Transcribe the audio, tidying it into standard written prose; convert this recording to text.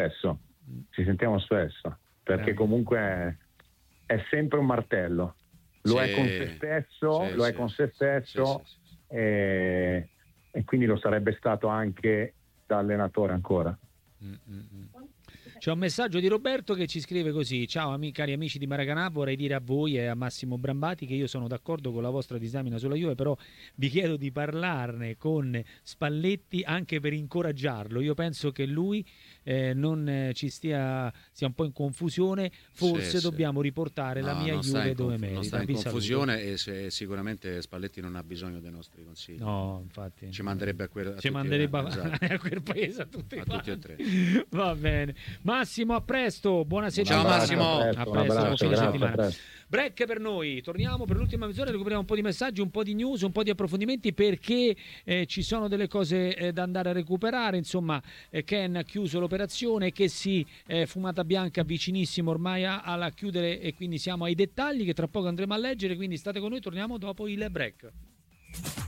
spesso, perché comunque è sempre un martello, lo è con se stesso, e quindi lo sarebbe stato anche da allenatore ancora. C'è un messaggio di Roberto che ci scrive così: ciao cari amici di Maracanã, vorrei dire a voi e a Massimo Brambati che io sono d'accordo con la vostra disamina sulla Juve, però vi chiedo di parlarne con Spalletti anche per incoraggiarlo. Io penso che lui non ci sia un po' in confusione, forse dobbiamo riportare la mia Juve dove merita. Non sta in confusione e sicuramente Spalletti non ha bisogno dei nostri consigli. No, infatti. Ci manderebbe a quel paese a tutti e tre. Va bene. Massimo, a presto, buona settimana. Ciao Massimo, a presto, buon fine settimana. Break per noi, torniamo per l'ultima mezz'ora, recuperiamo un po' di messaggi, un po' di news, un po' di approfondimenti, perché ci sono delle cose da andare a recuperare. Insomma, Ken ha chiuso l'operazione, che fumata bianca vicinissimo ormai alla chiudere, e quindi siamo ai dettagli che tra poco andremo a leggere, quindi state con noi, torniamo dopo il break.